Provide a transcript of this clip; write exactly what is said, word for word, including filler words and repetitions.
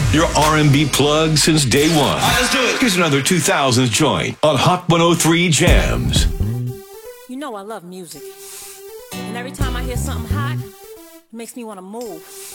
Your R and B plug since day one. All right, let's do it. Here's another two thousands joint on Hot one oh three Jams. You know I love music. And every time I hear something hot, it makes me want to move.